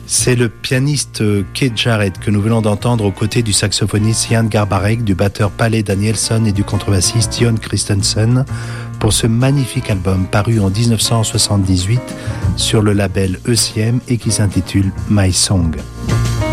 C'est le pianiste Keith Jarrett que nous venons d'entendre aux côtés du saxophoniste Jan Garbarek, du batteur Palle Danielsson et du contrebassiste Jon Christensen pour ce magnifique album paru en 1978 sur le label ECM et qui s'intitule My Song.